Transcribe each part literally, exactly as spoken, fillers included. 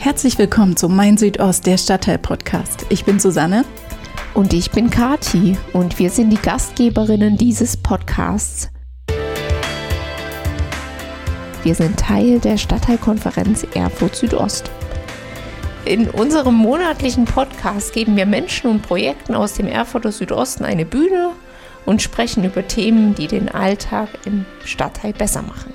Herzlich willkommen zu Mein Südost, der Stadtteil-Podcast. Ich bin Susanne. Und ich bin Kathi und wir sind die Gastgeberinnen dieses Podcasts. Wir sind Teil der Stadtteilkonferenz Erfurt Südost. In unserem monatlichen Podcast geben wir Menschen und Projekten aus dem Erfurter Südosten eine Bühne und sprechen über Themen, die den Alltag im Stadtteil besser machen.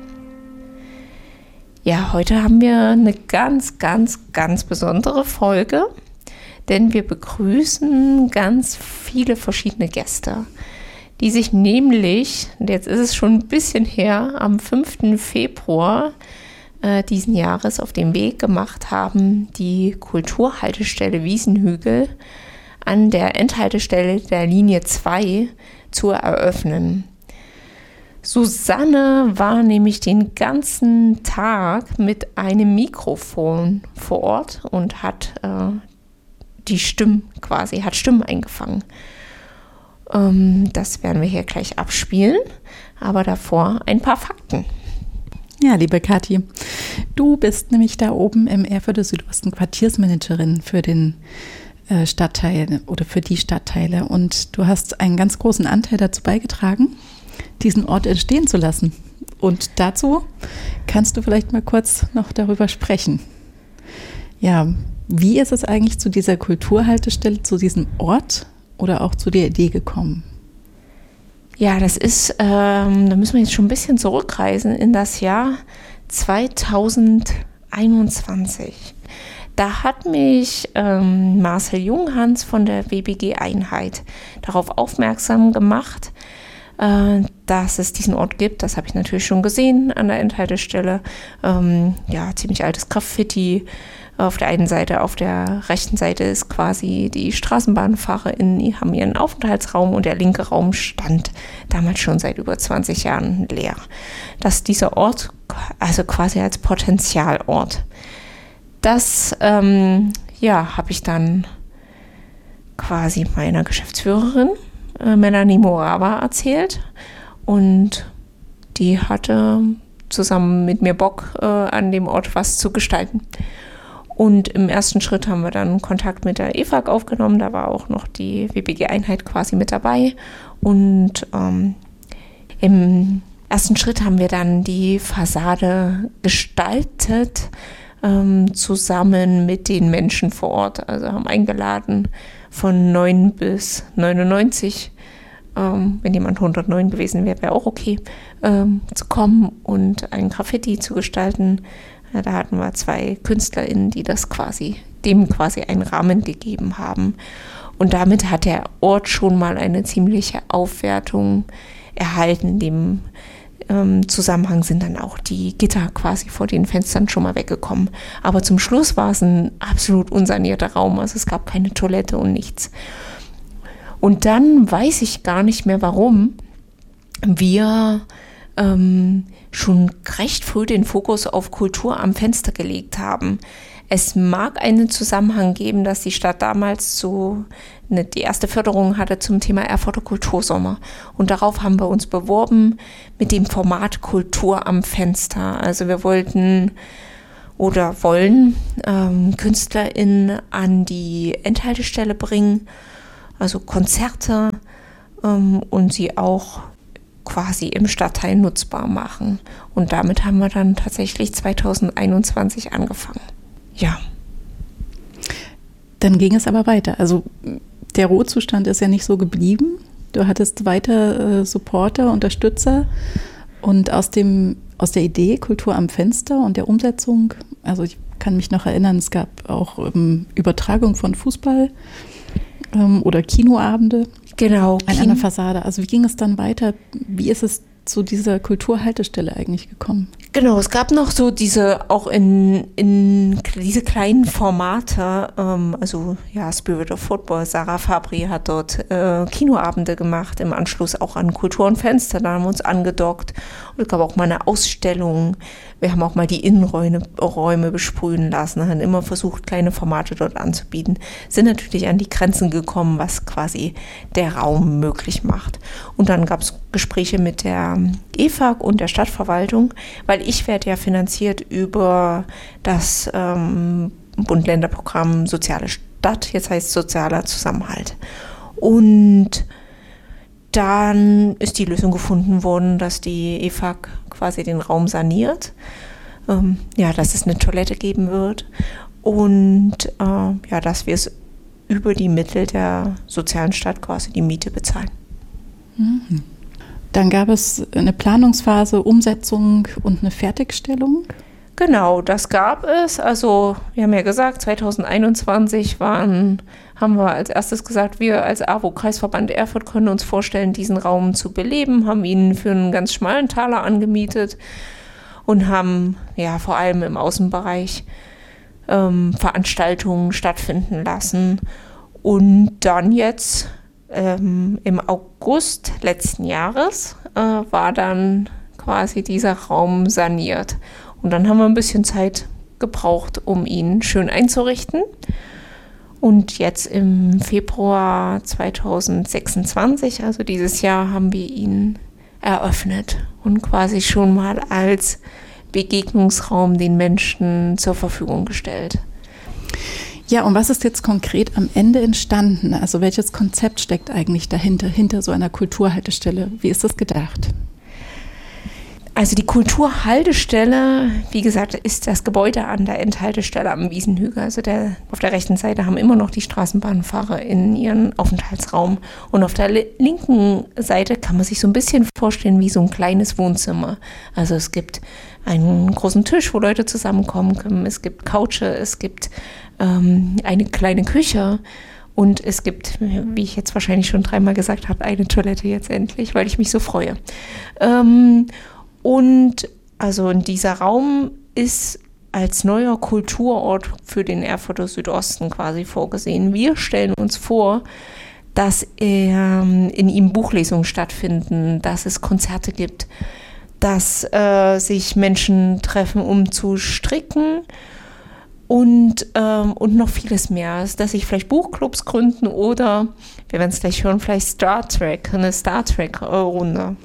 Ja, heute haben wir eine ganz, ganz, ganz besondere Folge, denn wir begrüßen ganz viele verschiedene Gäste, die sich nämlich, jetzt ist es schon ein bisschen her, am fünften Februar äh, diesen Jahres auf den Weg gemacht haben, die Kulturhaltestelle Wiesenhügel an der Endhaltestelle der Linie zwei zu eröffnen. Susanne war nämlich den ganzen Tag mit einem Mikrofon vor Ort und hat äh, die Stimmen quasi, hat Stimmen eingefangen. Ähm, das werden wir hier gleich abspielen, aber davor ein paar Fakten. Ja, liebe Kathi, du bist nämlich da oben im Erfurter Südosten Quartiersmanagerin für den äh, Stadtteil oder für die Stadtteile und du hast einen ganz großen Anteil dazu beigetragen, diesen Ort entstehen zu lassen. Und dazu kannst du vielleicht mal kurz noch darüber sprechen. Ja, wie ist es eigentlich zu dieser Kulturhaltestelle, zu diesem Ort oder auch zu der Idee gekommen? Ja, das ist, ähm, da müssen wir jetzt schon ein bisschen zurückreisen in das Jahr zweitausendeinundzwanzig. Da hat mich ähm, Marcel Junghans von der W B G-Einheit darauf aufmerksam gemacht, dass es diesen Ort gibt. Das habe ich natürlich schon gesehen an der Endhaltestelle. Ähm, ja, ziemlich altes Graffiti. Auf der einen Seite, auf der rechten Seite ist quasi die StraßenbahnfahrerInnen, die haben ihren Aufenthaltsraum und der linke Raum stand damals schon seit über zwanzig Jahren leer. Dass dieser Ort, also quasi als Potenzialort, das ähm, ja, habe ich dann quasi meiner Geschäftsführerin Melanie Morava erzählt und die hatte zusammen mit mir Bock, äh, an dem Ort was zu gestalten. Und im ersten Schritt haben wir dann Kontakt mit der E F A G aufgenommen, da war auch noch die W B G-Einheit quasi mit dabei und ähm, im ersten Schritt haben wir dann die Fassade gestaltet, ähm, zusammen mit den Menschen vor Ort, also haben eingeladen von neun bis neunundneunzig, ähm, wenn jemand hundertneun gewesen wäre, wäre auch okay, ähm, zu kommen und ein Graffiti zu gestalten. Ja, da hatten wir zwei KünstlerInnen, die das quasi, dem quasi einen Rahmen gegeben haben. Und damit hat der Ort schon mal eine ziemliche Aufwertung erhalten. In dem ähm, Zusammenhang sind dann auch die Gitter quasi vor den Fenstern schon mal weggekommen. Aber zum Schluss war es ein absolut unsanierter Raum. Also es gab keine Toilette und nichts. Und dann weiß ich gar nicht mehr, warum wir ähm, schon recht früh den Fokus auf Kultur am Fenster gelegt haben. Es mag einen Zusammenhang geben, dass die Stadt damals so eine, die erste Förderung hatte zum Thema Erfurter Kultursommer. Und darauf haben wir uns beworben mit dem Format Kultur am Fenster. Also wir wollten oder wollen ähm, KünstlerInnen an die Endhaltestelle bringen, also Konzerte ähm, und sie auch quasi im Stadtteil nutzbar machen. Und damit haben wir dann tatsächlich zweitausendeinundzwanzig angefangen. Ja. Dann ging es aber weiter. Also der Rohzustand ist ja nicht so geblieben. Du hattest weiter äh, Supporter, Unterstützer und aus dem aus der Idee Kultur am Fenster und der Umsetzung, also ich kann mich noch erinnern, es gab auch ähm, Übertragung von Fußball ähm, oder Kinoabende. Genau. An einer Fassade. Also wie ging es dann weiter? Wie ist es zu dieser Kulturhaltestelle eigentlich gekommen? Genau, es gab noch so diese, auch in, in diese kleinen Formate, ähm, also ja, Spirit of Football, Sarah Fabri hat dort äh, Kinoabende gemacht, im Anschluss auch an Kultur und Fenster, da haben wir uns angedockt. Und es gab auch mal eine Ausstellung Wir haben auch mal die Innenräume Räume besprühen lassen, haben immer versucht, kleine Formate dort anzubieten, sind natürlich an die Grenzen gekommen, was quasi der Raum möglich macht. Und dann gab es Gespräche mit der E F A G und der Stadtverwaltung, weil ich werde ja finanziert über das ähm, Bund-Länder-Programm Soziale Stadt, jetzt heißt sozialer Zusammenhalt. Und dann ist die Lösung gefunden worden, dass die E F A G quasi den Raum saniert, ähm, ja, dass es eine Toilette geben wird und äh, ja, dass wir es über die Mittel der sozialen Stadt quasi die Miete bezahlen. Mhm. Dann gab es eine Planungsphase, Umsetzung und eine Fertigstellung. Genau, das gab es. Also wir haben ja gesagt, zwanzig einundzwanzig waren, haben wir als erstes gesagt, wir als A W O-Kreisverband Erfurt können uns vorstellen, diesen Raum zu beleben, haben ihn für einen ganz schmalen Taler angemietet und haben ja vor allem im Außenbereich ähm, Veranstaltungen stattfinden lassen. Und dann jetzt ähm, im August letzten Jahres äh, war dann quasi dieser Raum saniert. Und dann haben wir ein bisschen Zeit gebraucht, um ihn schön einzurichten. Und jetzt im Februar zwanzig sechsundzwanzig, also dieses Jahr, haben wir ihn eröffnet und quasi schon mal als Begegnungsraum den Menschen zur Verfügung gestellt. Ja, und was ist jetzt konkret am Ende entstanden? Also welches Konzept steckt eigentlich dahinter, hinter so einer Kulturhaltestelle? Wie ist das gedacht? Also die Kulturhaltestelle, wie gesagt, ist das Gebäude an der Endhaltestelle am Wiesenhügel. Also der, auf der rechten Seite haben immer noch die Straßenbahnfahrer in ihren Aufenthaltsraum. Und auf der linken Seite kann man sich so ein bisschen vorstellen wie so ein kleines Wohnzimmer. Also es gibt einen großen Tisch, wo Leute zusammenkommen können. Es gibt Couche, es gibt ähm, eine kleine Küche. Und es gibt, wie ich jetzt wahrscheinlich schon dreimal gesagt habe, eine Toilette jetzt endlich, weil ich mich so freue. Ähm, Und also dieser Raum ist als neuer Kulturort für den Erfurter Südosten quasi vorgesehen. Wir stellen uns vor, dass ähm, in ihm Buchlesungen stattfinden, dass es Konzerte gibt, dass äh, sich Menschen treffen, um zu stricken und, ähm, und noch vieles mehr. Dass sich vielleicht Buchclubs gründen oder, wir werden es gleich hören, vielleicht Star Trek, eine Star Trek-Runde.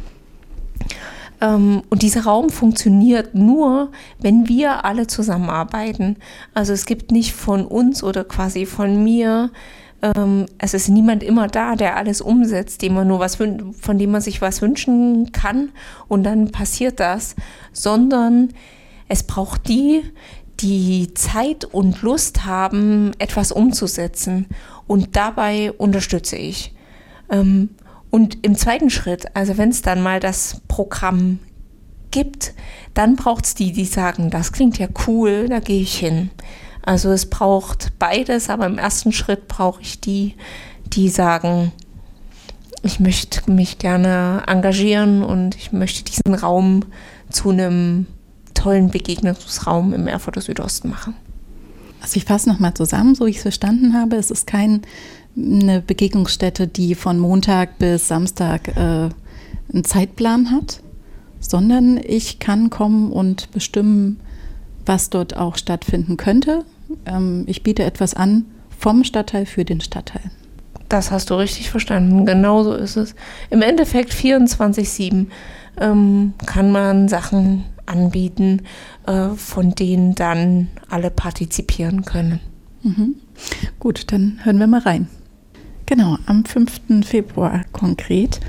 Ähm, und dieser Raum funktioniert nur, wenn wir alle zusammenarbeiten. Also es gibt nicht von uns oder quasi von mir, ähm, es ist niemand immer da, der alles umsetzt, dem man nur was, von dem man sich was wünschen kann und dann passiert das, sondern es braucht die, die Zeit und Lust haben, etwas umzusetzen, und dabei unterstütze ich. Ähm, Und im zweiten Schritt, also wenn es dann mal das Programm gibt, dann braucht es die, die sagen, das klingt ja cool, da gehe ich hin. Also es braucht beides, aber im ersten Schritt brauche ich die, die sagen, ich möchte mich gerne engagieren und ich möchte diesen Raum zu einem tollen Begegnungsraum im Erfurter Südosten machen. Also ich fasse nochmal zusammen, so wie ich es verstanden habe, es ist kein eine Begegnungsstätte, die von Montag bis Samstag äh, einen Zeitplan hat, sondern ich kann kommen und bestimmen, was dort auch stattfinden könnte. Ähm, ich biete etwas an vom Stadtteil für den Stadtteil. Das hast du richtig verstanden, genau so ist es. Im Endeffekt vierundzwanzig sieben ähm, kann man Sachen anbieten, äh, von denen dann alle partizipieren können. Mhm. Gut, dann hören wir mal rein. Genau, am fünften Februar konkret.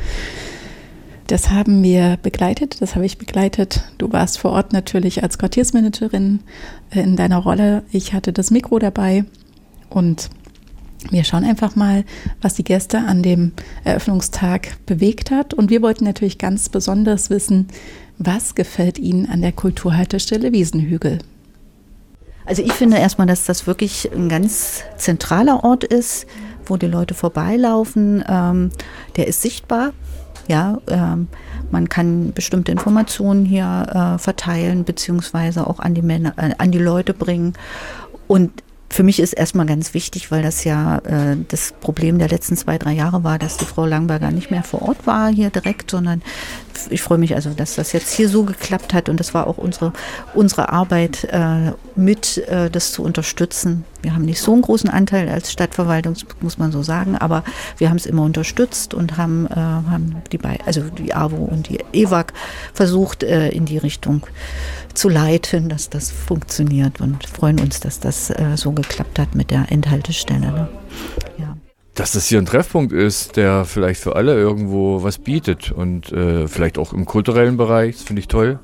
Das haben wir begleitet, das habe ich begleitet. Du warst vor Ort natürlich als Quartiersmanagerin in deiner Rolle. Ich hatte das Mikro dabei und wir schauen einfach mal, was die Gäste an dem Eröffnungstag bewegt hat. Und wir wollten natürlich ganz besonders wissen, was gefällt Ihnen an der Kulturhaltestelle Wiesenhügel? Also ich finde erstmal, dass das wirklich ein ganz zentraler Ort ist, wo die Leute vorbeilaufen. Ähm, der ist sichtbar. Ja, ähm, man kann bestimmte Informationen hier äh, verteilen, beziehungsweise auch an die Männer, äh, an die Leute bringen. Und für mich ist erstmal ganz wichtig, weil das ja äh, das Problem der letzten zwei, drei Jahre war, dass die Frau Langberger nicht mehr vor Ort war hier direkt, sondern ich freue mich also, dass das jetzt hier so geklappt hat und das war auch unsere, unsere Arbeit äh, mit, äh, das zu unterstützen. Wir haben nicht so einen großen Anteil als Stadtverwaltung, muss man so sagen, aber wir haben es immer unterstützt und haben, äh, haben die, Be- also die A W O und die E W A G versucht, äh, in die Richtung zu leiten, dass das funktioniert und freuen uns, dass das äh, so geklappt hat mit der Endhaltestelle. Ne? Ja. Dass das hier ein Treffpunkt ist, der vielleicht für alle irgendwo was bietet und äh, vielleicht auch im kulturellen Bereich, das finde ich toll.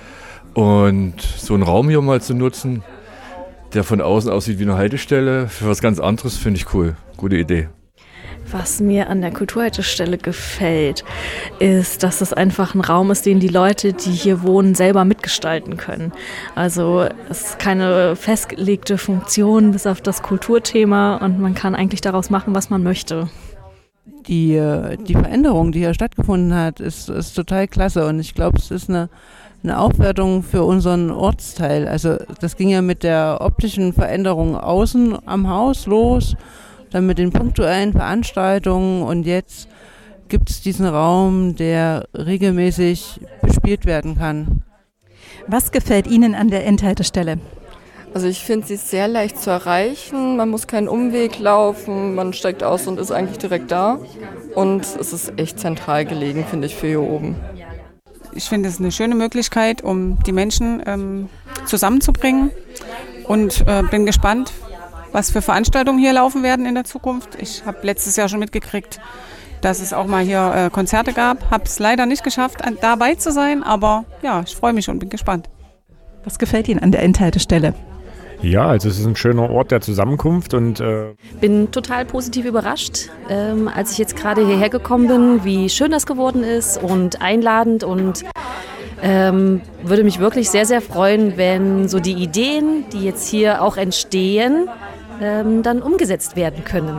Und so einen Raum hier mal zu nutzen, der von außen aussieht wie eine Haltestelle, für was ganz anderes, finde ich cool. Gute Idee. Was mir an der Kulturhaltestelle gefällt, ist, dass es einfach ein Raum ist, den die Leute, die hier wohnen, selber mitgestalten können. Also es ist keine festgelegte Funktion bis auf das Kulturthema und man kann eigentlich daraus machen, was man möchte. Die, die Veränderung, die hier stattgefunden hat, ist, ist total klasse und ich glaube, es ist eine eine Aufwertung für unseren Ortsteil. Also das ging ja mit der optischen Veränderung außen am Haus los, dann mit den punktuellen Veranstaltungen und jetzt gibt es diesen Raum, der regelmäßig bespielt werden kann. Was gefällt Ihnen an der Endhaltestelle? Also ich finde, sie ist sehr leicht zu erreichen, man muss keinen Umweg laufen, man steigt aus und ist eigentlich direkt da und es ist echt zentral gelegen, finde ich, für hier oben. Ich finde es eine schöne Möglichkeit, um die Menschen ähm, zusammenzubringen und äh, bin gespannt, was für Veranstaltungen hier laufen werden in der Zukunft. Ich habe letztes Jahr schon mitgekriegt, dass es auch mal hier äh, Konzerte gab. Habe es leider nicht geschafft, an, dabei zu sein, aber ja, ich freue mich und bin gespannt. Was gefällt Ihnen an der Endhaltestelle? Ja, also es ist ein schöner Ort der Zusammenkunft und äh bin total positiv überrascht, ähm, als ich jetzt gerade hierher gekommen bin, wie schön das geworden ist und einladend und ähm, würde mich wirklich sehr, sehr freuen, wenn so die Ideen, die jetzt hier auch entstehen, ähm, dann umgesetzt werden können.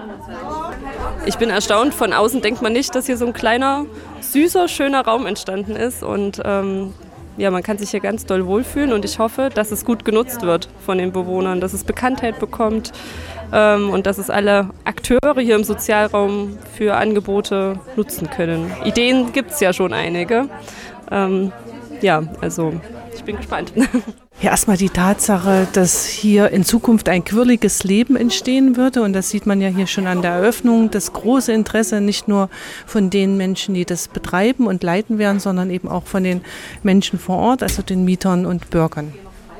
Ich bin erstaunt, von außen denkt man nicht, dass hier so ein kleiner, süßer, schöner Raum entstanden ist und ähm, ja, man kann sich hier ganz doll wohlfühlen und ich hoffe, dass es gut genutzt wird von den Bewohnern, dass es Bekanntheit bekommt ähm, und dass es alle Akteure hier im Sozialraum für Angebote nutzen können. Ideen gibt es ja schon einige. Ähm, ja, also ich bin gespannt. Ja, erstmal die Tatsache, dass hier in Zukunft ein quirliges Leben entstehen würde und das sieht man ja hier schon an der Eröffnung, das große Interesse nicht nur von den Menschen, die das betreiben und leiten werden, sondern eben auch von den Menschen vor Ort, also den Mietern und Bürgern.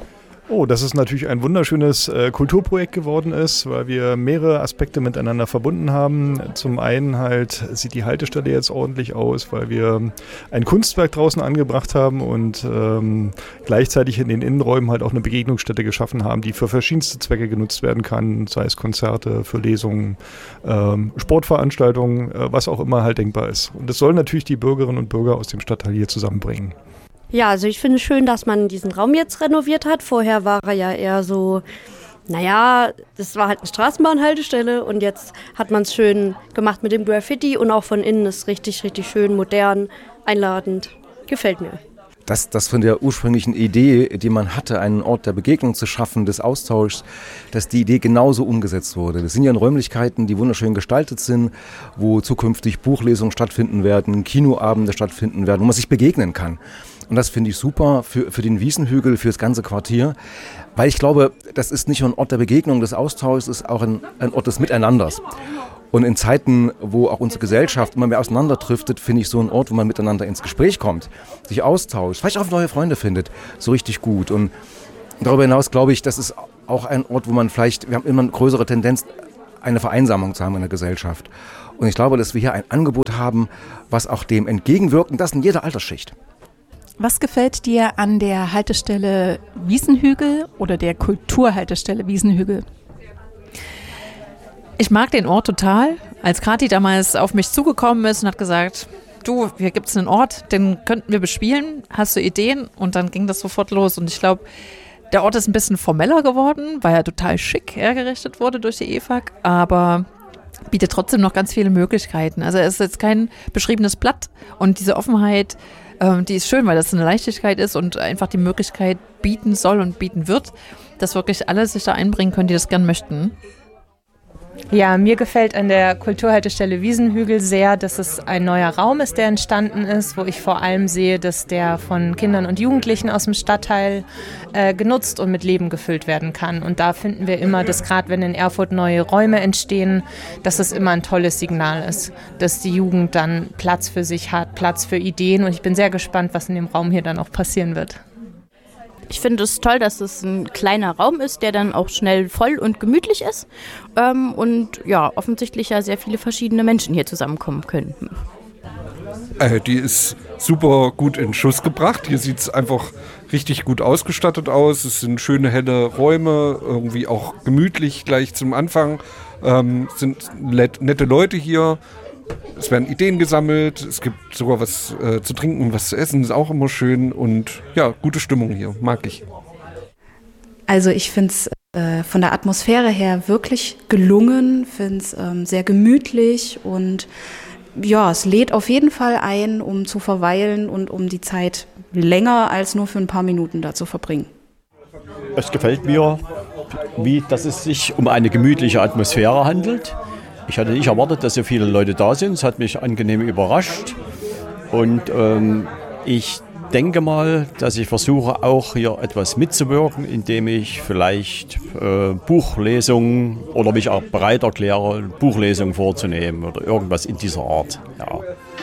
Oh, dass es natürlich ein wunderschönes äh, Kulturprojekt geworden ist, weil wir mehrere Aspekte miteinander verbunden haben. Zum einen halt sieht die Haltestelle jetzt ordentlich aus, weil wir ein Kunstwerk draußen angebracht haben und ähm, gleichzeitig in den Innenräumen halt auch eine Begegnungsstätte geschaffen haben, die für verschiedenste Zwecke genutzt werden kann, sei es Konzerte, für Lesungen, ähm, Sportveranstaltungen, äh, was auch immer halt denkbar ist. Und das soll natürlich die Bürgerinnen und Bürger aus dem Stadtteil hier zusammenbringen. Ja, also ich finde es schön, dass man diesen Raum jetzt renoviert hat. Vorher war er ja eher so, naja, das war halt eine Straßenbahnhaltestelle und jetzt hat man es schön gemacht mit dem Graffiti und auch von innen ist richtig, richtig schön, modern, einladend. Gefällt mir. Dass das von der ursprünglichen Idee, die man hatte, einen Ort der Begegnung zu schaffen, des Austauschs, dass die Idee genauso umgesetzt wurde. Das sind ja Räumlichkeiten, die wunderschön gestaltet sind, wo zukünftig Buchlesungen stattfinden werden, Kinoabende stattfinden werden, wo man sich begegnen kann. Und das finde ich super für, für den Wiesenhügel, für das ganze Quartier, weil ich glaube, das ist nicht nur ein Ort der Begegnung, des Austauschs, es ist auch ein, ein Ort des Miteinanders. Und in Zeiten, wo auch unsere Gesellschaft immer mehr auseinanderdriftet, finde ich so einen Ort, wo man miteinander ins Gespräch kommt, sich austauscht, vielleicht auch neue Freunde findet, so richtig gut. Und darüber hinaus glaube ich, das ist auch ein Ort, wo man vielleicht, wir haben immer eine größere Tendenz, eine Vereinsamung zu haben in der Gesellschaft. Und ich glaube, dass wir hier ein Angebot haben, was auch dem entgegenwirkt, und das in jeder Altersschicht. Was gefällt dir an der Haltestelle Wiesenhügel oder der Kulturhaltestelle Wiesenhügel? Ich mag den Ort total. Als Kathi damals auf mich zugekommen ist und hat gesagt, du, hier gibt es einen Ort, den könnten wir bespielen, hast du Ideen? Und dann ging das sofort los. Und ich glaube, der Ort ist ein bisschen formeller geworden, weil er total schick hergerichtet wurde durch die E W A G, aber bietet trotzdem noch ganz viele Möglichkeiten. Also es ist jetzt kein beschriebenes Blatt und diese Offenheit, ähm, die ist schön, weil das eine Leichtigkeit ist und einfach die Möglichkeit bieten soll und bieten wird, dass wirklich alle sich da einbringen können, die das gern möchten. Ja, mir gefällt an der Kulturhaltestelle Wiesenhügel sehr, dass es ein neuer Raum ist, der entstanden ist, wo ich vor allem sehe, dass der von Kindern und Jugendlichen aus dem Stadtteil äh, genutzt und mit Leben gefüllt werden kann. Und da finden wir immer, dass gerade wenn in Erfurt neue Räume entstehen, dass es immer ein tolles Signal ist, dass die Jugend dann Platz für sich hat, Platz für Ideen. Und ich bin sehr gespannt, was in dem Raum hier dann auch passieren wird. Ich finde es toll, dass es ein kleiner Raum ist, der dann auch schnell voll und gemütlich ist ähm, und ja, offensichtlich ja sehr viele verschiedene Menschen hier zusammenkommen können. Äh, die ist super gut in Schuss gebracht. Hier sieht es einfach richtig gut ausgestattet aus. Es sind schöne helle Räume, irgendwie auch gemütlich gleich zum Anfang. Ähm, sind nette Leute hier. Es werden Ideen gesammelt, es gibt sogar was äh, zu trinken und was zu essen, ist auch immer schön und ja, gute Stimmung hier, mag ich. Also ich finde es äh, von der Atmosphäre her wirklich gelungen, finde es ähm, sehr gemütlich und ja, es lädt auf jeden Fall ein, um zu verweilen und um die Zeit länger als nur für ein paar Minuten da zu verbringen. Es gefällt mir, wie, dass es sich um eine gemütliche Atmosphäre handelt. Ich hatte nicht erwartet, dass so viele Leute da sind. Es hat mich angenehm überrascht. Und ähm, ich denke mal, dass ich versuche, auch hier etwas mitzuwirken, indem ich vielleicht äh, Buchlesungen oder mich auch bereit erkläre, Buchlesungen vorzunehmen oder irgendwas in dieser Art. Ja.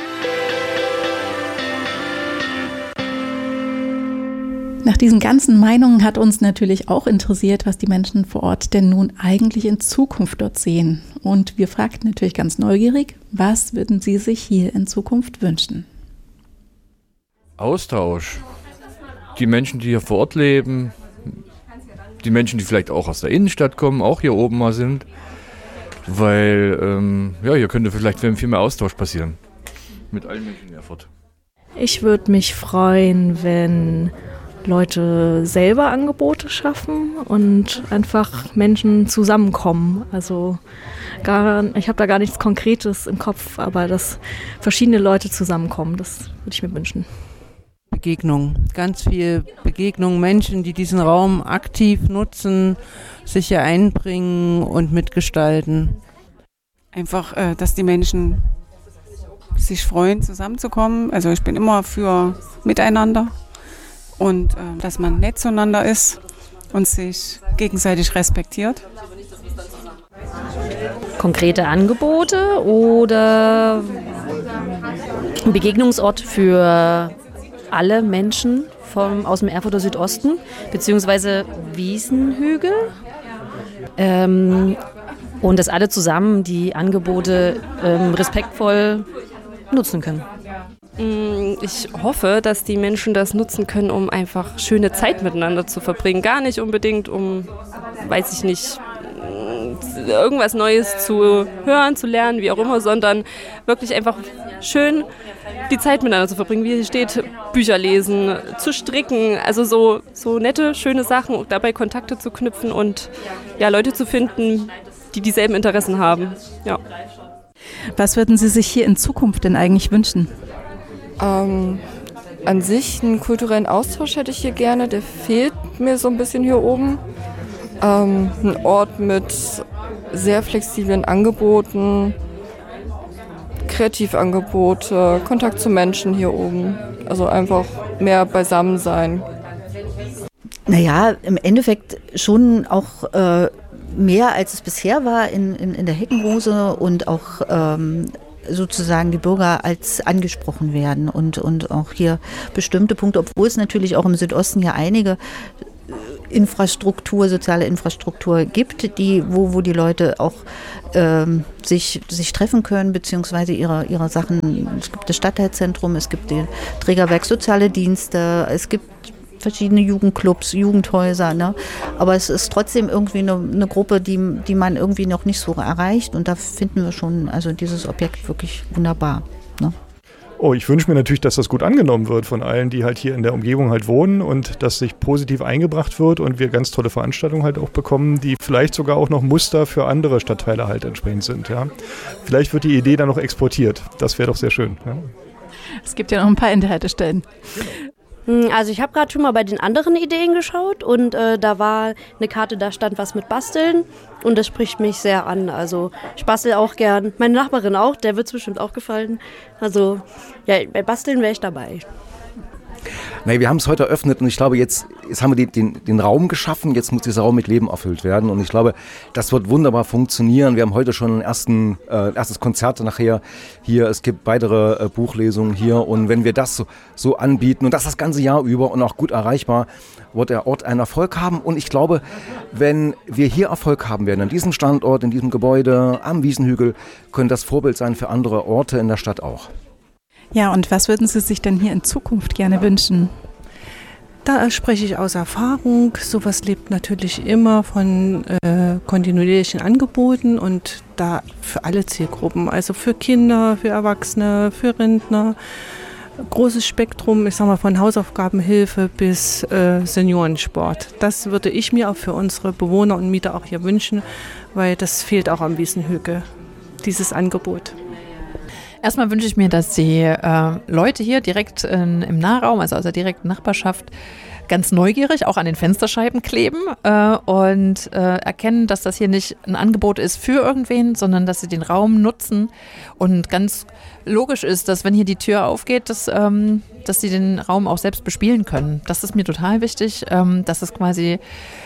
Nach diesen ganzen Meinungen hat uns natürlich auch interessiert, was die Menschen vor Ort denn nun eigentlich in Zukunft dort sehen. Und wir fragten natürlich ganz neugierig, was würden Sie sich hier in Zukunft wünschen? Austausch. Die Menschen, die hier vor Ort leben, die Menschen, die vielleicht auch aus der Innenstadt kommen, auch hier oben mal sind. Weil, ähm, ja, hier könnte vielleicht viel mehr Austausch passieren. Mit allen Menschen in Erfurt. Ich würde mich freuen, wenn Leute selber Angebote schaffen und einfach Menschen zusammenkommen. Also gar, ich habe da gar nichts Konkretes im Kopf, aber dass verschiedene Leute zusammenkommen, das würde ich mir wünschen. Begegnung, ganz viel Begegnung, Menschen, die diesen Raum aktiv nutzen, sich hier einbringen und mitgestalten. Einfach, äh, dass die Menschen sich freuen, zusammenzukommen. Also ich bin immer für Miteinander. Und äh, dass man nett zueinander ist und sich gegenseitig respektiert. Konkrete Angebote oder ein Begegnungsort für alle Menschen vom, aus dem Erfurter Südosten, beziehungsweise Wiesenhügel. Ähm, und dass alle zusammen die Angebote ähm, respektvoll nutzen können. Ich hoffe, dass die Menschen das nutzen können, um einfach schöne Zeit miteinander zu verbringen. Gar nicht unbedingt, um, weiß ich nicht, irgendwas Neues zu hören, zu lernen, wie auch immer, sondern wirklich einfach schön die Zeit miteinander zu verbringen. Wie hier steht, Bücher lesen, zu stricken, also so, so nette, schöne Sachen, dabei Kontakte zu knüpfen und ja, Leute zu finden, die dieselben Interessen haben. Ja. Was würden Sie sich hier in Zukunft denn eigentlich wünschen? Ähm, an sich einen kulturellen Austausch hätte ich hier gerne, der fehlt mir so ein bisschen hier oben. Ähm, ein Ort mit sehr flexiblen Angeboten, Kreativangebote, Kontakt zu Menschen hier oben. Also einfach mehr beisammen sein. Naja, im Endeffekt schon auch äh, mehr als es bisher war in, in, in der Heckenrose und auch ähm, sozusagen die Bürger als angesprochen werden und, und auch hier bestimmte Punkte, obwohl es natürlich auch im Südosten ja einige Infrastruktur, soziale Infrastruktur gibt, die, wo, wo die Leute auch ähm, sich, sich treffen können, beziehungsweise ihre, ihre Sachen, es gibt das Stadtteilzentrum, es gibt den Trägerwerk Soziale Dienste, es gibt verschiedene Jugendclubs, Jugendhäuser, ne? Aber es ist trotzdem irgendwie eine, eine Gruppe, die, die man irgendwie noch nicht so erreicht und da finden wir schon also dieses Objekt wirklich wunderbar, ne? Oh, ich wünsche mir natürlich, dass das gut angenommen wird von allen, die halt hier in der Umgebung halt wohnen und dass sich positiv eingebracht wird und wir ganz tolle Veranstaltungen halt auch bekommen, die vielleicht sogar auch noch Muster für andere Stadtteile halt entsprechend sind, ja. Vielleicht wird die Idee dann noch exportiert. Das wäre doch sehr schön, ja. Es gibt ja noch ein paar Endhaltestellen. Also ich habe gerade schon mal bei den anderen Ideen geschaut und äh, da war eine Karte, da stand was mit Basteln und das spricht mich sehr an. Also ich bastel auch gern. Meine Nachbarin auch, der wird es bestimmt auch gefallen. Also ja, bei Basteln wäre ich dabei. Nee, wir haben es heute eröffnet und ich glaube, jetzt, jetzt haben wir die, den, den Raum geschaffen, jetzt muss dieser Raum mit Leben erfüllt werden und ich glaube, das wird wunderbar funktionieren. Wir haben heute schon ein ersten, äh, erstes Konzert nachher hier, es gibt weitere äh, Buchlesungen hier und wenn wir das so, so anbieten und das das ganze Jahr über und auch gut erreichbar, wird der Ort einen Erfolg haben und ich glaube, wenn wir hier Erfolg haben werden, an diesem Standort, in diesem Gebäude, am Wiesenhügel, können das Vorbild sein für andere Orte in der Stadt auch. Ja, und was würden Sie sich denn hier in Zukunft gerne wünschen? Da spreche ich aus Erfahrung. Sowas lebt natürlich immer von äh, kontinuierlichen Angeboten und da für alle Zielgruppen, also für Kinder, für Erwachsene, für Rentner. Großes Spektrum, ich sag mal von Hausaufgabenhilfe bis äh, Seniorensport. Das würde ich mir auch für unsere Bewohner und Mieter auch hier wünschen, weil das fehlt auch am Wiesenhügel, dieses Angebot. Erstmal wünsche ich mir, dass die äh, Leute hier direkt in, im Nahraum, also aus der direkten Nachbarschaft, ganz neugierig auch an den Fensterscheiben kleben äh, und äh, erkennen, dass das hier nicht ein Angebot ist für irgendwen, sondern dass sie den Raum nutzen und ganz logisch ist, dass wenn hier die Tür aufgeht, dass, ähm, dass sie den Raum auch selbst bespielen können. Das ist mir total wichtig, ähm, dass es quasi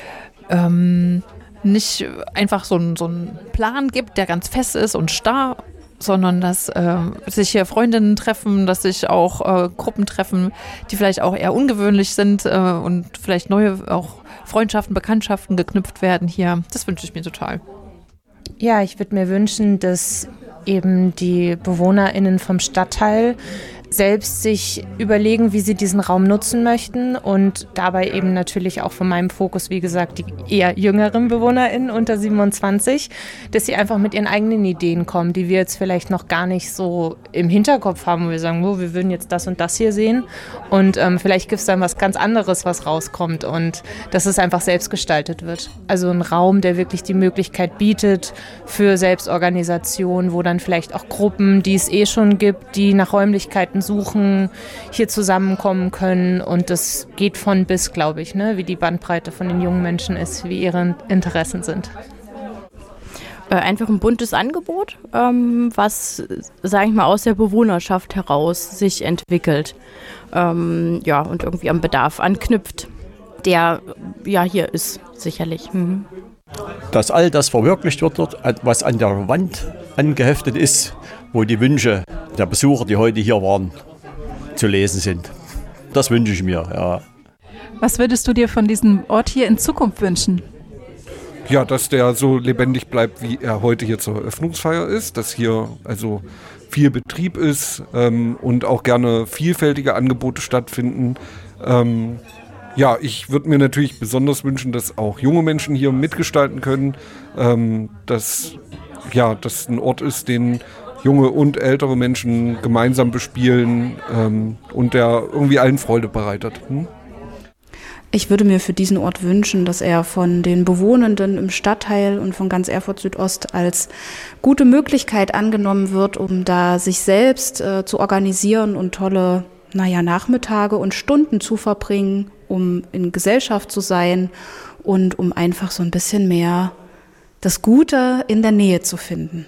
ähm, nicht einfach so ein, so ein Plan gibt, der ganz fest ist und starr, sondern dass äh, sich hier Freundinnen treffen, dass sich auch äh, Gruppen treffen, die vielleicht auch eher ungewöhnlich sind äh, und vielleicht neue auch Freundschaften, Bekanntschaften geknüpft werden hier. Das wünsche ich mir total. Ja, ich würde mir wünschen, dass eben die BewohnerInnen vom Stadtteil selbst sich überlegen, wie sie diesen Raum nutzen möchten und dabei eben natürlich auch von meinem Fokus, wie gesagt, die eher jüngeren BewohnerInnen unter siebenundzwanzig, dass sie einfach mit ihren eigenen Ideen kommen, die wir jetzt vielleicht noch gar nicht so im Hinterkopf haben, wo wir sagen, oh, wir würden jetzt das und das hier sehen und ähm, vielleicht gibt es dann was ganz anderes, was rauskommt und dass es einfach selbst gestaltet wird. Also ein Raum, der wirklich die Möglichkeit bietet für Selbstorganisation, wo dann vielleicht auch Gruppen, die es eh schon gibt, die nach Räumlichkeiten suchen, hier zusammenkommen können und das geht von bis, glaube ich, ne? Wie die Bandbreite von den jungen Menschen ist, wie ihre Interessen sind. Äh, einfach ein buntes Angebot, ähm, was, sage ich mal, aus der Bewohnerschaft heraus sich entwickelt, ähm, ja, und irgendwie am Bedarf anknüpft, der ja hier ist, sicherlich. Mhm. Dass all das verwirklicht wird, was an der Wand angeheftet ist, wo die Wünsche der Besucher, die heute hier waren, zu lesen sind. Das wünsche ich mir, ja. Was würdest du dir von diesem Ort hier in Zukunft wünschen? Ja, dass der so lebendig bleibt, wie er heute hier zur Eröffnungsfeier ist, dass hier also viel Betrieb ist ähm, und auch gerne vielfältige Angebote stattfinden. Ähm, ja, ich würde mir natürlich besonders wünschen, dass auch junge Menschen hier mitgestalten können, ähm, dass ja, das ein Ort ist, den junge und ältere Menschen gemeinsam bespielen ähm, und der irgendwie allen Freude bereitet. Hm? Ich würde mir für diesen Ort wünschen, dass er von den Bewohnenden im Stadtteil und von ganz Erfurt Südost als gute Möglichkeit angenommen wird, um da sich selbst äh, zu organisieren und tolle, naja, Nachmittage und Stunden zu verbringen, um in Gesellschaft zu sein und um einfach so ein bisschen mehr das Gute in der Nähe zu finden.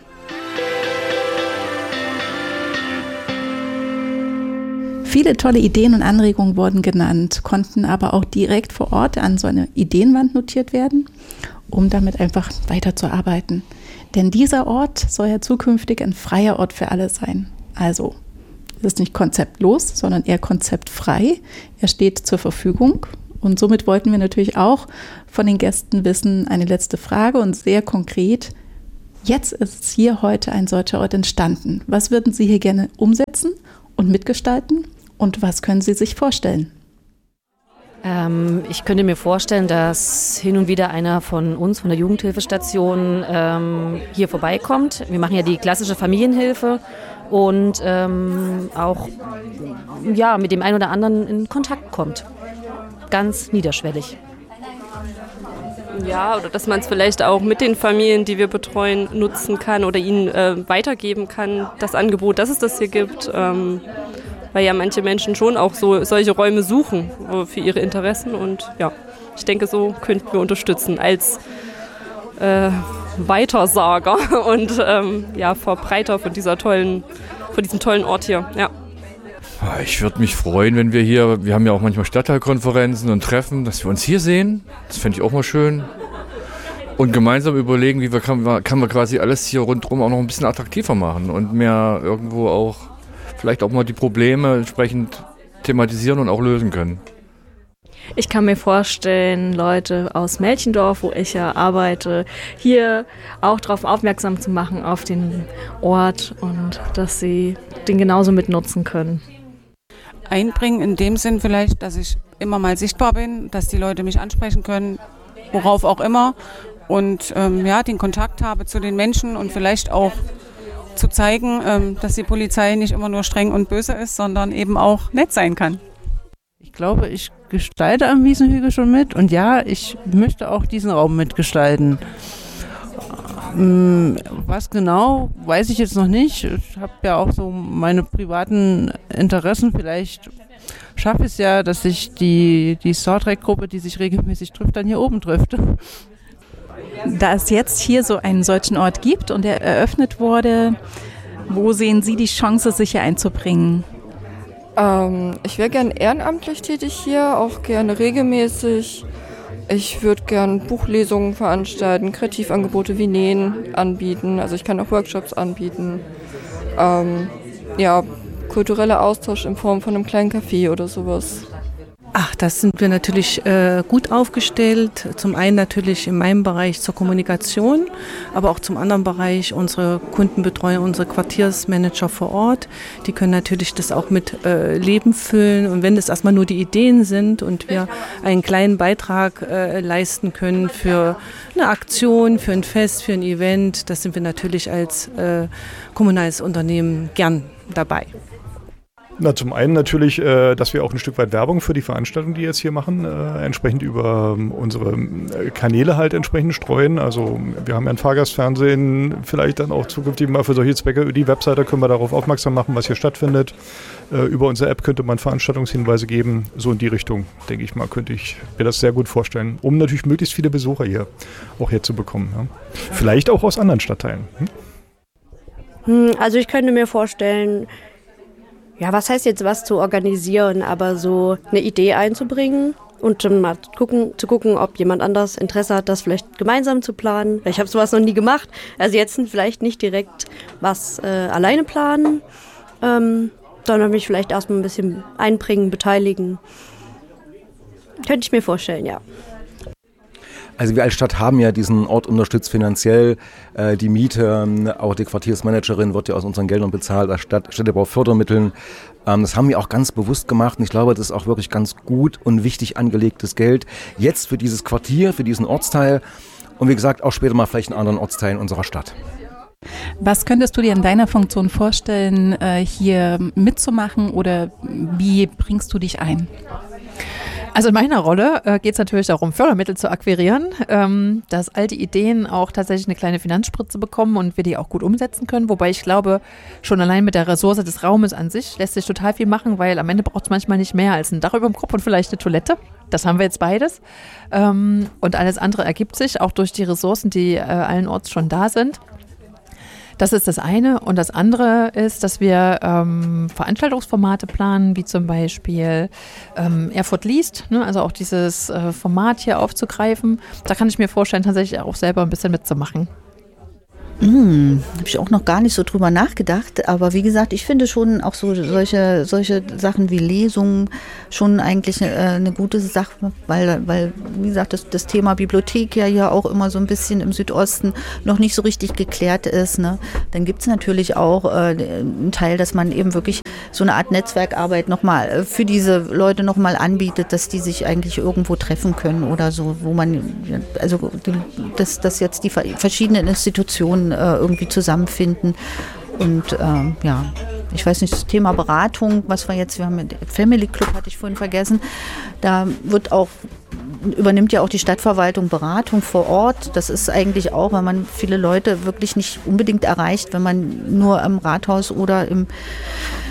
Viele tolle Ideen und Anregungen wurden genannt, konnten aber auch direkt vor Ort an so eine Ideenwand notiert werden, um damit einfach weiterzuarbeiten. Denn dieser Ort soll ja zukünftig ein freier Ort für alle sein. Also es ist nicht konzeptlos, sondern eher konzeptfrei. Er steht zur Verfügung und somit wollten wir natürlich auch von den Gästen wissen, eine letzte Frage und sehr konkret, jetzt ist hier heute ein solcher Ort entstanden. Was würden Sie hier gerne umsetzen und mitgestalten? Und was können Sie sich vorstellen? Ähm, ich könnte mir vorstellen, dass hin und wieder einer von uns, von der Jugendhilfestation, ähm, hier vorbeikommt. Wir machen ja die klassische Familienhilfe und ähm, auch ja, mit dem einen oder anderen in Kontakt kommt. Ganz niederschwellig. Ja, oder dass man es vielleicht auch mit den Familien, die wir betreuen, nutzen kann oder ihnen äh, weitergeben kann, das Angebot, dass es das hier gibt. Ähm, weil ja manche Menschen schon auch so solche Räume suchen für ihre Interessen und ja, ich denke, so könnten wir unterstützen als äh, Weitersager und ähm, ja, Verbreiter von dieser tollen, von diesem tollen Ort hier, ja. Ich würde mich freuen, wenn wir hier, wir haben ja auch manchmal Stadtteilkonferenzen und Treffen, dass wir uns hier sehen. Das fände ich auch mal schön. Und gemeinsam überlegen, wie wir kann, kann man quasi alles hier rundherum auch noch ein bisschen attraktiver machen und mehr irgendwo auch, vielleicht auch mal die Probleme entsprechend thematisieren und auch lösen können. Ich kann mir vorstellen, Leute aus Melchendorf, wo ich ja arbeite, hier auch darauf aufmerksam zu machen, auf den Ort und dass sie den genauso mitnutzen können. Einbringen in dem Sinn vielleicht, dass ich immer mal sichtbar bin, dass die Leute mich ansprechen können, worauf auch immer und ähm, ja, den Kontakt habe zu den Menschen und vielleicht auch zu zeigen, ähm, dass die Polizei nicht immer nur streng und böse ist, sondern eben auch nett sein kann. Ich glaube, ich gestalte am Wiesenhügel schon mit und ja, ich möchte auch diesen Raum mitgestalten. Was genau, weiß ich jetzt noch nicht. Ich habe ja auch so meine privaten Interessen. Vielleicht schaffe ich es ja, dass sich die, die Star Trek-Gruppe, die sich regelmäßig trifft, dann hier oben trifft. Da es jetzt hier so einen solchen Ort gibt und er eröffnet wurde, wo sehen Sie die Chance, sich hier einzubringen? Ähm, ich wäre gern ehrenamtlich tätig hier, auch gerne regelmäßig. Ich würde gern Buchlesungen veranstalten, Kreativangebote wie Nähen anbieten. Also ich kann auch Workshops anbieten. Ähm, ja, kultureller Austausch in Form von einem kleinen Café oder sowas. Ach, das sind wir natürlich äh, gut aufgestellt. Zum einen natürlich in meinem Bereich zur Kommunikation, aber auch zum anderen Bereich unsere Kundenbetreuer, unsere Quartiersmanager vor Ort. Die können natürlich das auch mit äh, Leben füllen. Und wenn das erstmal nur die Ideen sind und wir einen kleinen Beitrag äh, leisten können für eine Aktion, für ein Fest, für ein Event, das sind wir natürlich als äh, kommunales Unternehmen gern dabei. Na, zum einen natürlich, äh, dass wir auch ein Stück weit Werbung für die Veranstaltung, die wir jetzt hier machen, äh, entsprechend über ähm, unsere Kanäle halt entsprechend streuen. Also wir haben ja ein Fahrgastfernsehen, vielleicht dann auch zukünftig mal für solche Zwecke. Über die Webseite können wir darauf aufmerksam machen, was hier stattfindet. Äh, über unsere App könnte man Veranstaltungshinweise geben. So in die Richtung, denke ich mal, könnte ich mir das sehr gut vorstellen, um natürlich möglichst viele Besucher hier auch herzubekommen. Ja. Vielleicht auch aus anderen Stadtteilen. Hm? Also ich könnte mir vorstellen, ja, was heißt jetzt was zu organisieren, aber so eine Idee einzubringen und dann mal gucken, zu gucken, ob jemand anders Interesse hat, das vielleicht gemeinsam zu planen. Ich habe sowas noch nie gemacht, also jetzt vielleicht nicht direkt was äh, alleine planen, ähm, sondern mich vielleicht erstmal ein bisschen einbringen, beteiligen. Könnte ich mir vorstellen, ja. Also wir als Stadt haben ja diesen Ort unterstützt finanziell. Äh, die Miete, auch die Quartiersmanagerin wird ja aus unseren Geldern bezahlt, als Stadt, Städtebaufördermitteln. Ähm, das haben wir auch ganz bewusst gemacht und ich glaube, das ist auch wirklich ganz gut und wichtig angelegtes Geld. Jetzt für dieses Quartier, für diesen Ortsteil und wie gesagt auch später mal vielleicht in anderen Ortsteilen unserer Stadt. Was könntest du dir in deiner Funktion vorstellen, hier mitzumachen oder wie bringst du dich ein? Also in meiner Rolle äh, geht es natürlich darum, Fördermittel zu akquirieren, ähm, dass all die Ideen auch tatsächlich eine kleine Finanzspritze bekommen und wir die auch gut umsetzen können. Wobei ich glaube, schon allein mit der Ressource des Raumes an sich lässt sich total viel machen, weil am Ende braucht es manchmal nicht mehr als ein Dach über dem Kopf und vielleicht eine Toilette. Das haben wir jetzt beides. Ähm, und alles andere ergibt sich auch durch die Ressourcen, die äh, allenorts schon da sind. Das ist das eine. Und das andere ist, dass wir ähm, Veranstaltungsformate planen, wie zum Beispiel ähm, Erfurt liest, ne? Also auch dieses äh, Format hier aufzugreifen. Da kann ich mir vorstellen, tatsächlich auch selber ein bisschen mitzumachen. Hm, habe ich auch noch gar nicht so drüber nachgedacht, aber wie gesagt, ich finde schon auch so solche, solche Sachen wie Lesungen schon eigentlich äh, eine gute Sache, weil, weil wie gesagt, das, das Thema Bibliothek ja hier auch immer so ein bisschen im Südosten noch nicht so richtig geklärt ist. Ne? Dann gibt es natürlich auch äh, einen Teil, dass man eben wirklich so eine Art Netzwerkarbeit nochmal für diese Leute nochmal anbietet, dass die sich eigentlich irgendwo treffen können oder so, wo man, also dass, dass jetzt die verschiedenen Institutionen irgendwie zusammenfinden und ähm, ja, ich weiß nicht, das Thema Beratung, was wir jetzt, wir haben Family Club, hatte ich vorhin vergessen, da wird auch, übernimmt ja auch die Stadtverwaltung Beratung vor Ort, das ist eigentlich auch, weil man viele Leute wirklich nicht unbedingt erreicht, wenn man nur im Rathaus oder im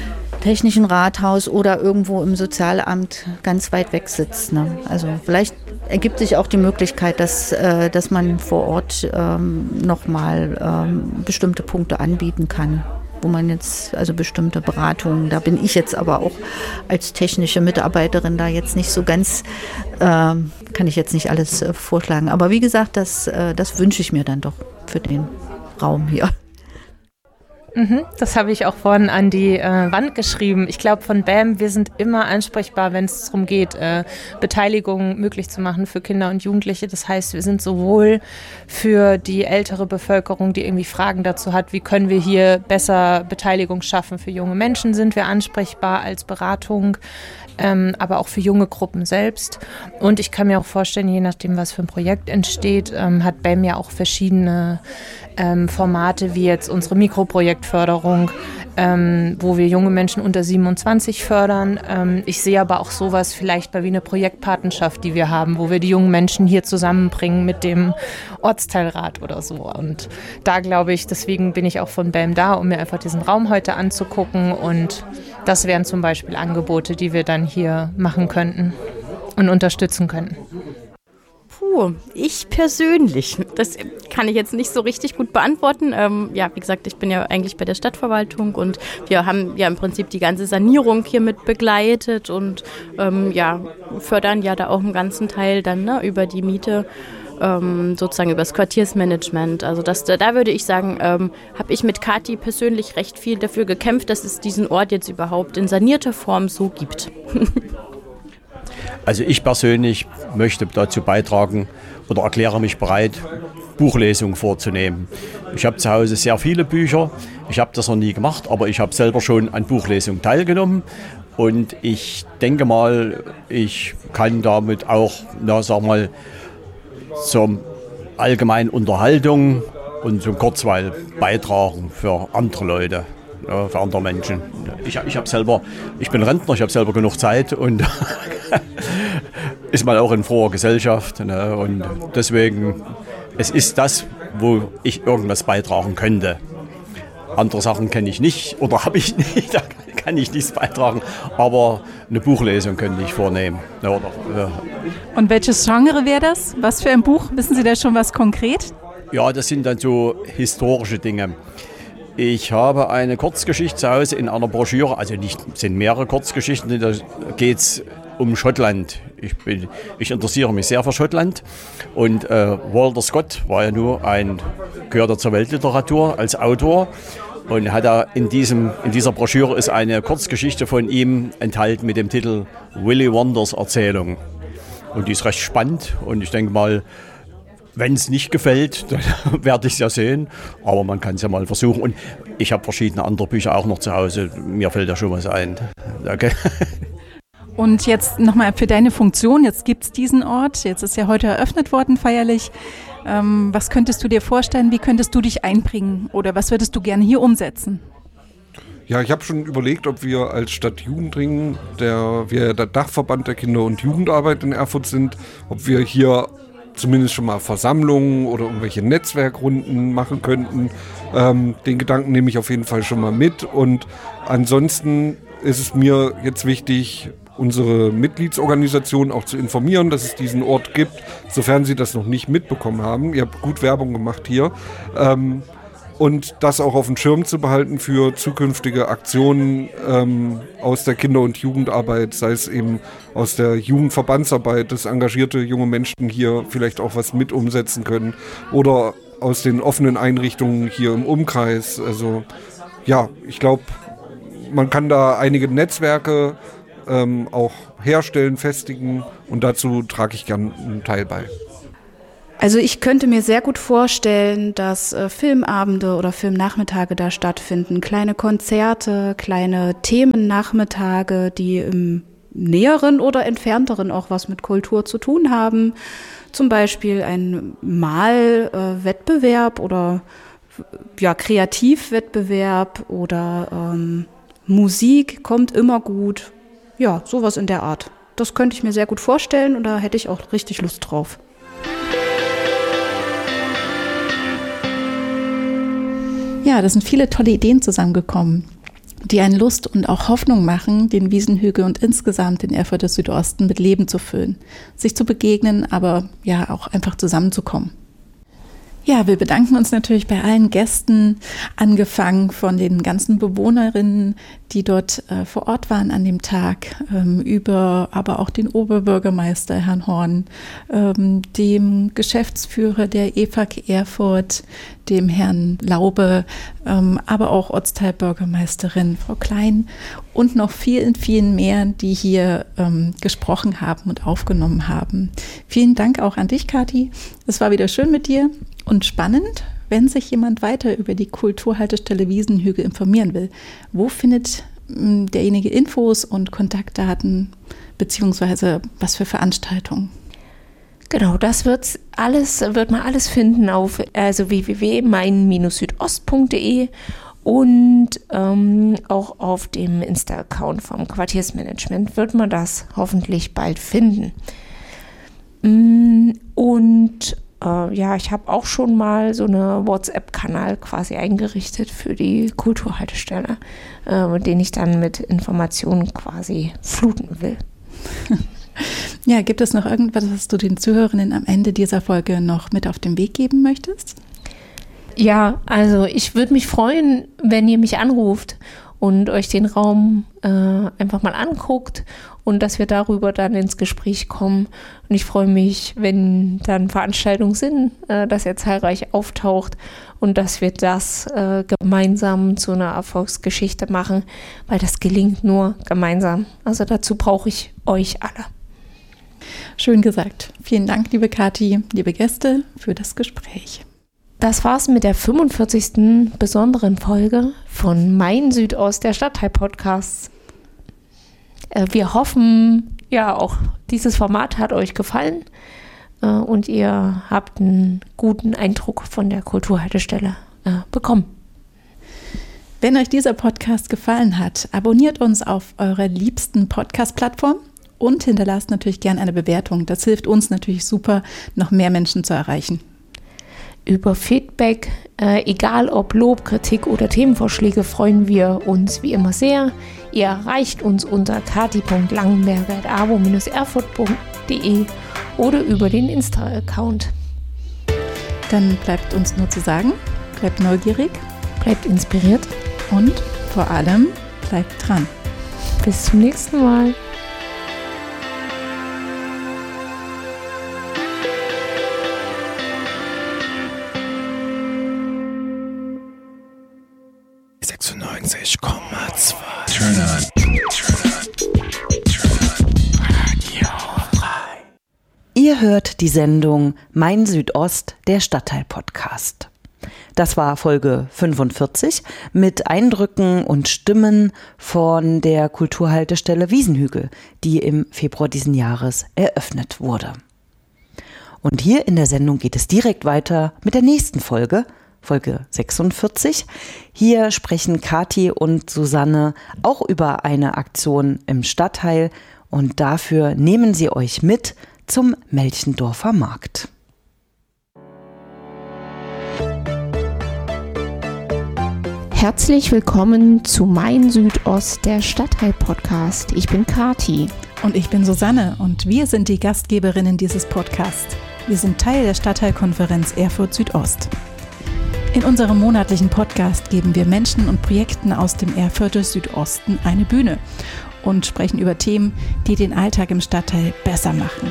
Technischen Rathaus oder irgendwo im Sozialamt ganz weit weg sitzt. Ne? Also vielleicht ergibt sich auch die Möglichkeit, dass, äh, dass man vor Ort ähm, nochmal ähm, bestimmte Punkte anbieten kann, wo man jetzt, also bestimmte Beratungen, da bin ich jetzt aber auch als technische Mitarbeiterin da jetzt nicht so ganz, äh, kann ich jetzt nicht alles äh, vorschlagen. Aber wie gesagt, das, äh, das wünsche ich mir dann doch für den Raum hier. Mhm, das habe ich auch vorhin an die äh, Wand geschrieben. Ich glaube von B A M, wir sind immer ansprechbar, wenn es darum geht, äh, Beteiligung möglich zu machen für Kinder und Jugendliche. Das heißt, wir sind sowohl für die ältere Bevölkerung, die irgendwie Fragen dazu hat, wie können wir hier besser Beteiligung schaffen für junge Menschen, sind wir ansprechbar als Beratung. Ähm, aber auch für junge Gruppen selbst. Und ich kann mir auch vorstellen, je nachdem, was für ein Projekt entsteht, ähm, hat B A M ja auch verschiedene ähm, Formate, wie jetzt unsere Mikroprojektförderung, ähm, wo wir junge Menschen unter siebenundzwanzig fördern. Ähm, ich sehe aber auch sowas vielleicht mal wie eine Projektpatenschaft, die wir haben, wo wir die jungen Menschen hier zusammenbringen mit dem Ortsteilrat oder so. Und da glaube ich, deswegen bin ich auch von B A M da, um mir einfach diesen Raum heute anzugucken, und das wären zum Beispiel Angebote, die wir dann hier machen könnten und unterstützen könnten. Puh, ich persönlich, das kann ich jetzt nicht so richtig gut beantworten. Ähm, ja, wie gesagt, ich bin ja eigentlich bei der Stadtverwaltung und wir haben ja im Prinzip die ganze Sanierung hier mit begleitet und ähm, ja, fördern ja da auch einen ganzen Teil dann, ne, über die Miete. Ähm, sozusagen über das Quartiersmanagement. Also das, da würde ich sagen, ähm, habe ich mit Kathi persönlich recht viel dafür gekämpft, dass es diesen Ort jetzt überhaupt in sanierter Form so gibt. Also ich persönlich möchte dazu beitragen oder erkläre mich bereit, Buchlesungen vorzunehmen. Ich habe zu Hause sehr viele Bücher. Ich habe das noch nie gemacht, aber ich habe selber schon an Buchlesungen teilgenommen. Und ich denke mal, ich kann damit auch, na, sag mal, zur allgemeinen Unterhaltung und zum Kurzweil beitragen für andere Leute, ja, für andere Menschen. Ich, ich habe selber, ich bin Rentner, ich habe selber genug Zeit und ist mal auch in froher Gesellschaft. Ne, und deswegen, es ist das, wo ich irgendwas beitragen könnte. Andere Sachen kenne ich nicht oder habe ich nicht, da kann ich nichts beitragen, aber eine Buchlesung könnte ich vornehmen. Ja, oder, ja. Und welches Genre wäre das? Was für ein Buch? Wissen Sie da schon was konkret? Ja, das sind dann so historische Dinge. Ich habe eine Kurzgeschichte zu Hause in einer Broschüre, also nicht, sind mehrere Kurzgeschichten, da geht es um Schottland. Ich, bin, ich interessiere mich sehr für Schottland und äh, Walter Scott war ja nur ein, gehört zur Weltliteratur als Autor und hat da in, diesem, in dieser Broschüre ist eine Kurzgeschichte von ihm enthalten mit dem Titel Willy Wonders Erzählung. Und die ist recht spannend und ich denke mal, wenn es nicht gefällt, dann werde ich es ja sehen, aber man kann es ja mal versuchen. Und ich habe verschiedene andere Bücher auch noch zu Hause, mir fällt da schon was ein. Danke. Und jetzt nochmal für deine Funktion, jetzt gibt es diesen Ort, jetzt ist ja heute eröffnet worden feierlich. Ähm, was könntest du dir vorstellen, wie könntest du dich einbringen oder was würdest du gerne hier umsetzen? Ja, ich habe schon überlegt, ob wir als Stadt Jugendring, der wir der Dachverband der Kinder- und Jugendarbeit in Erfurt sind, ob wir hier zumindest schon mal Versammlungen oder irgendwelche Netzwerkrunden machen könnten. Ähm, den Gedanken nehme ich auf jeden Fall schon mal mit. Und ansonsten ist es mir jetzt wichtig, unsere Mitgliedsorganisation auch zu informieren, dass es diesen Ort gibt, sofern sie das noch nicht mitbekommen haben. Ihr habt gut Werbung gemacht hier. Ähm, und das auch auf dem Schirm zu behalten für zukünftige Aktionen ähm, aus der Kinder- und Jugendarbeit, sei es eben aus der Jugendverbandsarbeit, dass engagierte junge Menschen hier vielleicht auch was mit umsetzen können oder aus den offenen Einrichtungen hier im Umkreis. Also ja, ich glaube, man kann da einige Netzwerke ähm, auch herstellen, festigen und dazu trage ich gern einen Teil bei. Also ich könnte mir sehr gut vorstellen, dass äh, Filmabende oder Filmnachmittage da stattfinden, kleine Konzerte, kleine Themennachmittage, die im näheren oder entfernteren auch was mit Kultur zu tun haben. Zum Beispiel ein Malwettbewerb äh, oder ja, Kreativwettbewerb oder ähm, Musik kommt immer gut. Ja, sowas in der Art. Das könnte ich mir sehr gut vorstellen und da hätte ich auch richtig Lust drauf. Ja, da sind viele tolle Ideen zusammengekommen. die einen Lust und auch Hoffnung machen, den Wiesenhügel und insgesamt den Erfurter Südosten mit Leben zu füllen, sich zu begegnen, aber ja auch einfach zusammenzukommen. Ja, wir bedanken uns natürlich bei allen Gästen, angefangen von den ganzen Bewohnerinnen, die dort äh, vor Ort waren an dem Tag, ähm, über aber auch den Oberbürgermeister Herrn Horn, ähm, dem Geschäftsführer der E F A G Erfurt, dem Herrn Laube, ähm, aber auch Ortsteilbürgermeisterin Frau Klein und noch vielen, vielen mehr, die hier ähm, gesprochen haben und aufgenommen haben. Vielen Dank auch an dich, Kathi. Es war wieder schön mit dir. Und spannend, wenn sich jemand weiter über die Kulturhaltestelle Wiesenhügel informieren will. Wo findet mh, derjenige Infos und Kontaktdaten, beziehungsweise was für Veranstaltungen? Genau, das wird alles, wird man alles finden auf also w w w punkt mein südost punkt de und ähm, auch auf dem Insta-Account vom Quartiersmanagement wird man das hoffentlich bald finden. Und äh, ja, ich habe auch schon mal so eine WhatsApp-Kanal quasi eingerichtet für die Kulturhaltestelle, äh, den ich dann mit Informationen quasi fluten will. Ja, gibt es noch irgendwas, was du den Zuhörerinnen am Ende dieser Folge noch mit auf den Weg geben möchtest? Ja, also ich würde mich freuen, wenn ihr mich anruft und euch den Raum äh, einfach mal anguckt und dass wir darüber dann ins Gespräch kommen. Und ich freue mich, wenn dann Veranstaltungen sind, äh, dass er zahlreich auftaucht und dass wir das äh, gemeinsam zu einer Erfolgsgeschichte machen, weil das gelingt nur gemeinsam. Also dazu brauche ich euch alle. Schön gesagt. Vielen Dank, liebe Kathi, liebe Gäste, für das Gespräch. Das war's mit der fünfundvierzigsten besonderen Folge von Mein Südost, der Stadtteil-Podcasts. Wir hoffen, ja, auch dieses Format hat euch gefallen und ihr habt einen guten Eindruck von der Kulturhaltestelle bekommen. Wenn euch dieser Podcast gefallen hat, abonniert uns auf eurer liebsten Podcast-Plattform und hinterlasst natürlich gerne eine Bewertung. Das hilft uns natürlich super, noch mehr Menschen zu erreichen. Über Feedback, äh, egal ob Lob, Kritik oder Themenvorschläge, freuen wir uns wie immer sehr. Ihr erreicht uns unter kathi punkt langenberger at abo dash erfurt punkt de oder über den Insta-Account. Dann bleibt uns nur zu sagen, bleibt neugierig, bleibt inspiriert und vor allem bleibt dran. Bis zum nächsten Mal. sechsundneunzig Komma zwei Turn on. Turn on. Turn on. Radio frei. Ihr hört die Sendung Mein Südost, der Stadtteil-Podcast. Das war Folge fünfundvierzig mit Eindrücken und Stimmen von der Kulturhaltestelle Wiesenhügel, die im Februar diesen Jahres eröffnet wurde. Und hier in der Sendung geht es direkt weiter mit der nächsten Folge, Folge sechsundvierzig. Hier sprechen Kathi und Susanne auch über eine Aktion im Stadtteil und dafür nehmen sie euch mit zum Melchendorfer Markt. Herzlich willkommen zu Mein Südost, der Stadtteil-Podcast. Ich bin Kathi. Und ich bin Susanne und wir sind die Gastgeberinnen dieses Podcasts. Wir sind Teil der Stadtteilkonferenz Erfurt Südost. In unserem monatlichen Podcast geben wir Menschen und Projekten aus dem Erfurter Südosten eine Bühne und sprechen über Themen, die den Alltag im Stadtteil besser machen.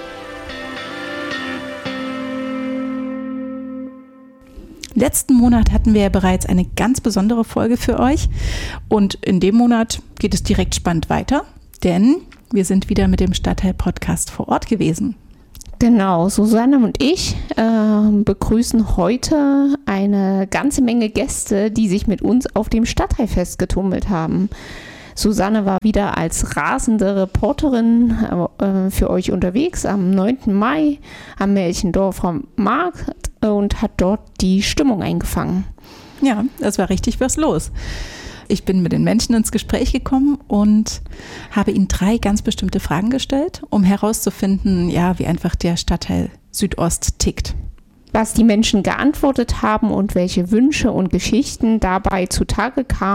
Letzten Monat hatten wir ja bereits eine ganz besondere Folge für euch und in dem Monat geht es direkt spannend weiter, denn wir sind wieder mit dem Stadtteil-Podcast vor Ort gewesen. Genau, Susanne und ich äh, begrüßen heute eine ganze Menge Gäste, die sich mit uns auf dem Stadtteilfest getummelt haben. Susanne war wieder als rasende Reporterin äh, für euch unterwegs am neunten Mai am Melchendorfer Markt und hat dort die Stimmung eingefangen. Ja, es war richtig was los. Ich bin mit den Menschen ins Gespräch gekommen und habe ihnen drei ganz bestimmte Fragen gestellt, um herauszufinden, ja, wie einfach der Stadtteil Südost tickt. Was die Menschen geantwortet haben und welche Wünsche und Geschichten dabei zutage kamen,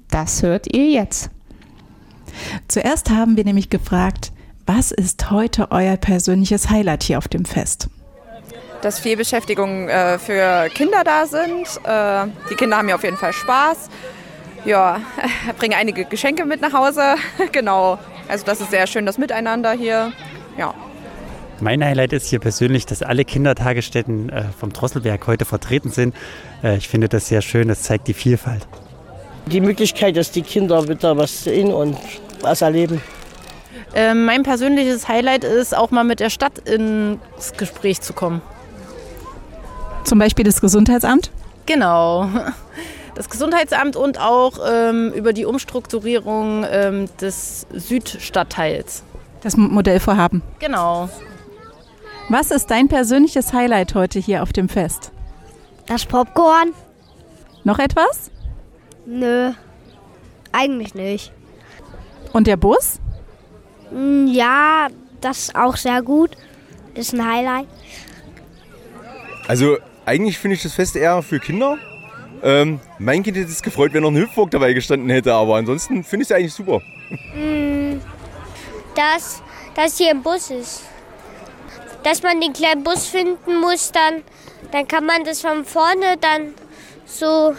Das hört ihr jetzt. Zuerst haben wir nämlich gefragt, was ist heute euer persönliches Highlight hier auf dem Fest? Dass viel Beschäftigung äh, für Kinder da sind. Äh, die Kinder haben ja auf jeden Fall Spaß. Ja, bringen einige Geschenke mit nach Hause. Genau. Also das ist sehr schön, das Miteinander hier. Ja. Mein Highlight ist hier persönlich, dass alle Kindertagesstätten äh, vom Drosselberg heute vertreten sind. Äh, ich finde das sehr schön, das zeigt die Vielfalt. Die Möglichkeit, dass die Kinder wieder was sehen und was erleben. Ähm, mein persönliches Highlight ist, auch mal mit der Stadt ins Gespräch zu kommen. Zum Beispiel das Gesundheitsamt? Genau. Das Gesundheitsamt und auch ähm, über die Umstrukturierung ähm, des Südstadtteils. Das Modellvorhaben? Genau. Was ist dein persönliches Highlight heute hier auf dem Fest? Das Popcorn. Noch etwas? Nö, eigentlich nicht. Und der Bus? Ja, das ist auch sehr gut. Ist ein Highlight. Also eigentlich finde ich das Fest eher für Kinder. Ähm, mein Kind hätte es gefreut, wenn noch ein Hüpfburg dabei gestanden hätte, aber ansonsten finde ich es eigentlich super. Dass, dass hier ein Bus ist. Dass man den kleinen Bus finden muss, dann, dann kann man das von vorne dann so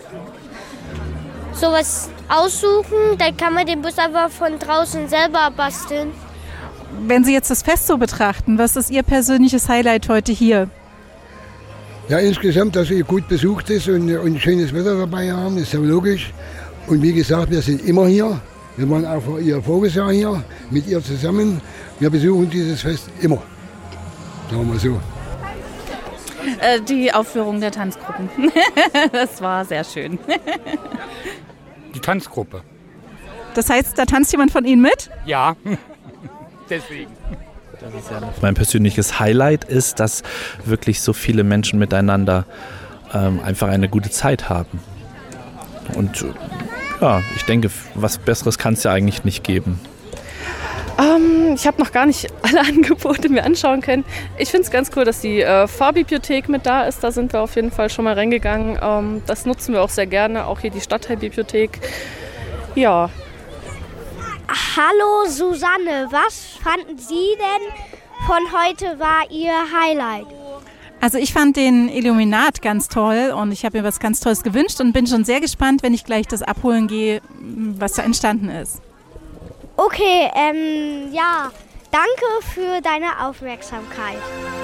sowas aussuchen. Dann kann man den Bus aber von draußen selber basteln. Wenn Sie jetzt das Fest so betrachten, was ist Ihr persönliches Highlight heute hier? Ja, insgesamt, dass es gut besucht ist und, und schönes Wetter dabei haben, ist ja logisch. Und wie gesagt, wir sind immer hier. Wir waren auch vor ihr voriges Jahr hier, mit ihr zusammen. Wir besuchen dieses Fest immer. Sagen wir mal so. Äh, die Aufführung der Tanzgruppen. Das war sehr schön. Die Tanzgruppe. Das heißt, da tanzt jemand von Ihnen mit? Ja, deswegen. Mein persönliches Highlight ist, dass wirklich so viele Menschen miteinander ähm, einfach eine gute Zeit haben. Und ja, ich denke, was Besseres kann es ja eigentlich nicht geben. Ähm, ich habe noch gar nicht alle Angebote mir anschauen können. Ich finde es ganz cool, dass die äh, Fahrbibliothek mit da ist. Da sind wir auf jeden Fall schon mal reingegangen. Ähm, das nutzen wir auch sehr gerne, auch hier die Stadtteilbibliothek. Ja. Hallo Susanne, was fanden Sie denn von heute war Ihr Highlight? Also ich fand den Illuminat ganz toll und ich habe mir was ganz Tolles gewünscht und bin schon sehr gespannt, wenn ich gleich das abholen gehe, was da entstanden ist. Okay, ähm, ja, danke für deine Aufmerksamkeit.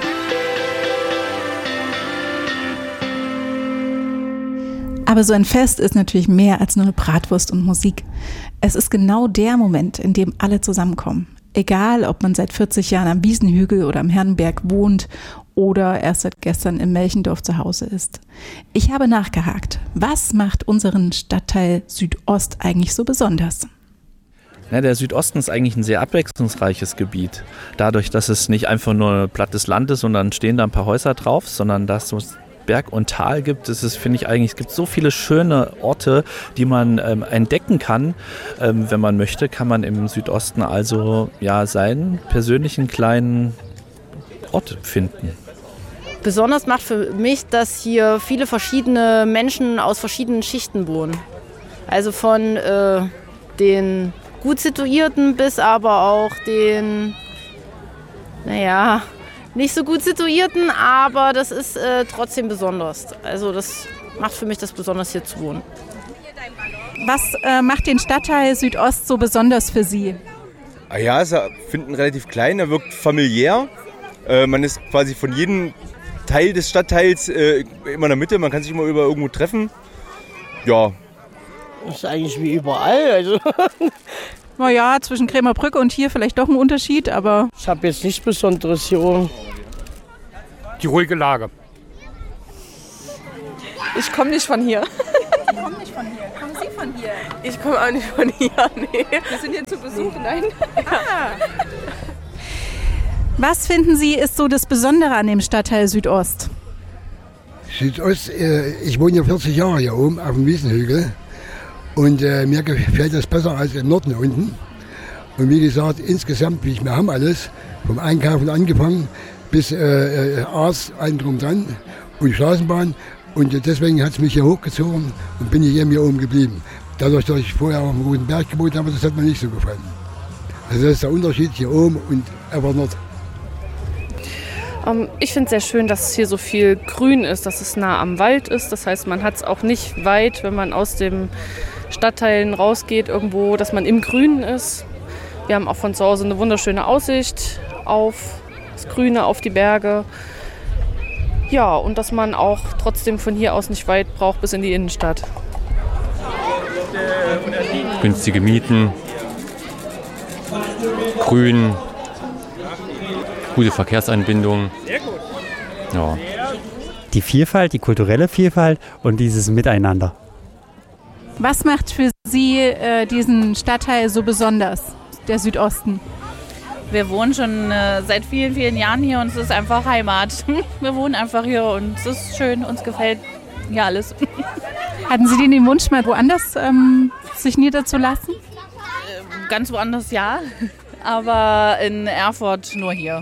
Aber so ein Fest ist natürlich mehr als nur eine Bratwurst und Musik. Es ist genau der Moment, in dem alle zusammenkommen. Egal, ob man seit vierzig Jahren am Wiesenhügel oder am Herrenberg wohnt oder erst seit gestern im Melchendorf zu Hause ist. Ich habe nachgehakt. Was macht unseren Stadtteil Südost eigentlich so besonders? Ja, der Südosten ist eigentlich ein sehr abwechslungsreiches Gebiet. Dadurch, dass es nicht einfach nur plattes Land ist und dann stehen da ein paar Häuser drauf, sondern dass es Berg und Tal gibt, es ist, finde ich eigentlich, es gibt so viele schöne Orte, die man ähm, entdecken kann. Ähm, wenn man möchte, kann man im Südosten also ja seinen persönlichen kleinen Ort finden. Besonders macht für mich, dass hier viele verschiedene Menschen aus verschiedenen Schichten wohnen. Also von äh, den gut Situierten bis aber auch den, naja, nicht so gut Situierten, aber das ist äh, trotzdem besonders. Also das macht für mich das besonders, hier zu wohnen. Was äh, macht den Stadtteil Südost so besonders für Sie? Ah ja, ich finde ihn relativ klein, er wirkt familiär. Äh, man ist quasi von jedem Teil des Stadtteils äh, immer in der Mitte, man kann sich immer über irgendwo treffen. Ja. Das ist eigentlich wie überall. Also. Naja, zwischen Krämerbrücke und hier vielleicht doch ein Unterschied, aber... Ich habe jetzt nichts Besonderes hier. Die ruhige Lage. Ich komme nicht von hier. Ich komme nicht von hier. Kommen Sie von hier? Ich komme auch nicht von hier, nee. Wir sind hier zu Besuch, nein. Ah. Was finden Sie ist so das Besondere an dem Stadtteil Südost? Südost, äh, ich wohne ja vierzig Jahre hier oben auf dem Wiesenhügel. Und äh, mir gefällt das besser als im Norden unten. Und wie gesagt, insgesamt, wir haben alles, vom Einkaufen angefangen bis äh, Arzt, allen drum dran und Straßenbahn. Und deswegen hat es mich hier hochgezogen und bin hier, hier oben geblieben. dadurch, dass ich vorher auf dem Roten Berg gewohnt habe, das hat mir nicht so gefallen. Also das ist der Unterschied hier oben und einfach Nord. Ähm, ich finde es sehr schön, dass es hier so viel Grün ist, dass es nah am Wald ist. Das heißt, man hat es auch nicht weit, wenn man aus den Stadtteilen rausgeht, irgendwo, dass man im Grünen ist. Wir haben auch von zu Hause eine wunderschöne Aussicht auf das Grüne, auf die Berge. Ja, und dass man auch trotzdem von hier aus nicht weit braucht bis in die Innenstadt. Günstige Mieten, Grün, gute Verkehrsanbindung. Ja. Die Vielfalt, die kulturelle Vielfalt und dieses Miteinander. Was macht für Sie äh, diesen Stadtteil so besonders, der Südosten? Wir wohnen schon äh, seit vielen, vielen Jahren hier und es ist einfach Heimat. Wir wohnen einfach hier und es ist schön, uns gefällt hier alles. Hatten Sie den Wunsch, mal woanders ähm, sich niederzulassen? Ganz woanders ja, aber in Erfurt nur hier.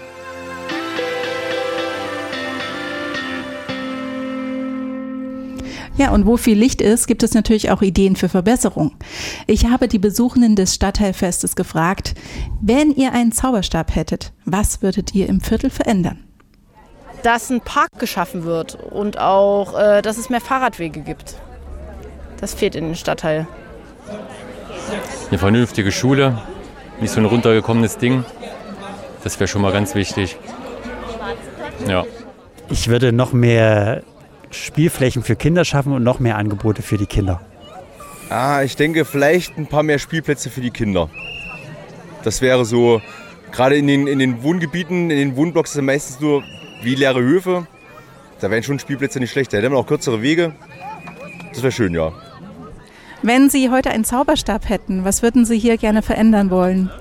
Ja, und wo viel Licht ist, gibt es natürlich auch Ideen für Verbesserung. Ich habe die Besuchenden des Stadtteilfestes gefragt, wenn ihr einen Zauberstab hättet, was würdet ihr im Viertel verändern? Dass ein Park geschaffen wird und auch, äh, dass es mehr Fahrradwege gibt. Das fehlt in dem Stadtteil. Eine vernünftige Schule, nicht so ein runtergekommenes Ding. Das wäre schon mal ganz wichtig. Ja. Ich würde noch mehr Spielflächen für Kinder schaffen und noch mehr Angebote für die Kinder. Ah, ich denke vielleicht ein paar mehr Spielplätze für die Kinder. Das wäre so, gerade in den, in den Wohngebieten, in den Wohnblocks sind meistens nur wie leere Höfe. Da wären schon Spielplätze nicht schlecht. Da hätten wir auch kürzere Wege. Das wäre schön, ja. Wenn Sie heute einen Zauberstab hätten, was würden Sie hier gerne verändern wollen?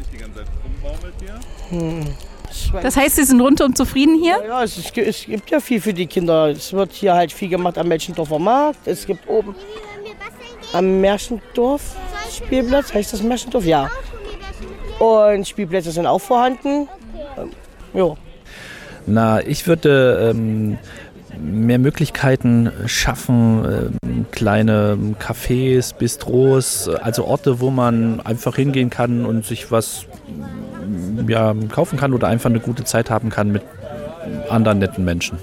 Hm. Das heißt, Sie sind rundum zufrieden hier? Ja, ja es, ist, es gibt ja viel für die Kinder. Es wird hier halt viel gemacht am Melchendorfer Markt. Es gibt oben am Märchendorf Spielplatz, heißt das Märchendorf? Ja. Und Spielplätze sind auch vorhanden. Ähm, ja. Na, ich würde ähm, mehr Möglichkeiten schaffen, ähm, kleine Cafés, Bistros, also Orte, wo man einfach hingehen kann und sich was ja, kaufen kann oder einfach eine gute Zeit haben kann mit anderen netten Menschen.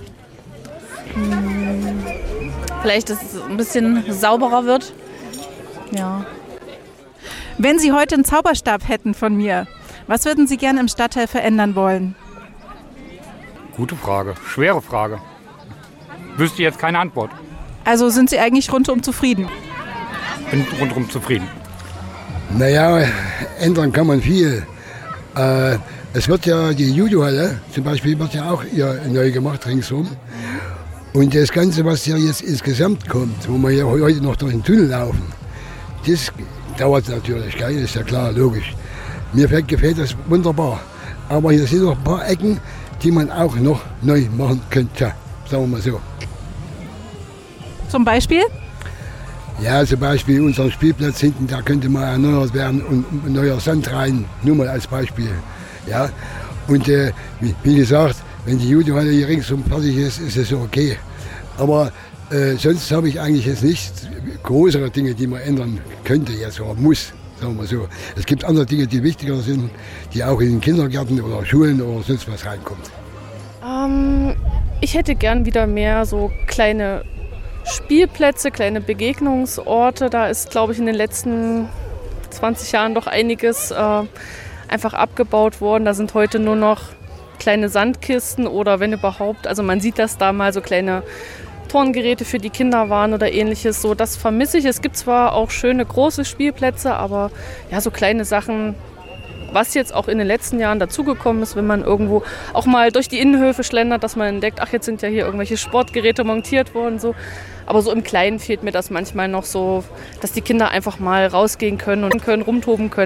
Vielleicht, dass es ein bisschen sauberer wird. Ja. Wenn Sie heute einen Zauberstab hätten von mir, was würden Sie gerne im Stadtteil verändern wollen? Gute Frage, schwere Frage. Wüsste jetzt keine Antwort. Also sind Sie eigentlich rundum zufrieden? Bin rundum zufrieden. Naja, ändern kann man viel. Äh, es wird ja die Judo-Halle zum Beispiel wird ja auch hier neu gemacht ringsum. Und das Ganze, was hier jetzt insgesamt kommt, wo wir ja heute noch durch den Tunnel laufen, das dauert natürlich, gell? Ist ja klar, logisch. Mir gefällt das wunderbar. Aber hier sind noch ein paar Ecken, die man auch noch neu machen könnte, sagen wir mal so. Zum Beispiel? Ja, zum Beispiel unser Spielplatz hinten, da könnte mal erneuert werden und ein neuer Sand rein, nur mal als Beispiel. Ja? Und äh, wie, wie gesagt, wenn die Judo-Halle hier ringsum fertig ist, ist es okay. Aber äh, sonst habe ich eigentlich jetzt nicht größere Dinge, die man ändern könnte jetzt oder muss, sagen wir mal so. Es gibt andere Dinge, die wichtiger sind, die auch in den Kindergärten oder Schulen oder sonst was reinkommt. Ähm, ich hätte gern wieder mehr so kleine Spielplätze, kleine Begegnungsorte. Da ist, glaube ich, in den letzten zwanzig Jahren doch einiges äh, einfach abgebaut worden. Da sind heute nur noch kleine Sandkisten oder wenn überhaupt, also man sieht, dass da mal so kleine Turngeräte für die Kinder waren oder ähnliches. So, das vermisse ich. Es gibt zwar auch schöne große Spielplätze, aber ja, so kleine Sachen, was jetzt auch in den letzten Jahren dazugekommen ist, wenn man irgendwo auch mal durch die Innenhöfe schlendert, dass man entdeckt, ach, jetzt sind ja hier irgendwelche Sportgeräte montiert worden. So. Aber so im Kleinen fehlt mir das manchmal noch so, dass die Kinder einfach mal rausgehen können und können rumtoben können.